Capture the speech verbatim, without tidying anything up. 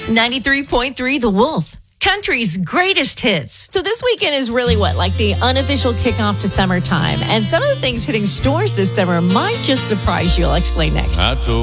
ninety-three point three The Wolf, country's greatest hits. So this weekend is really what, like the unofficial kickoff to summertime. And some of the things hitting stores this summer might just surprise you. I'll explain next. I told